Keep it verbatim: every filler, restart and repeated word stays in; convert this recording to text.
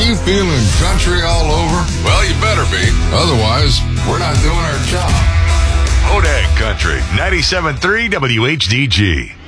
you feeling country all over? Well, you better be. Otherwise, we're not doing our job. Hodag Country, ninety-seven point three W H D G.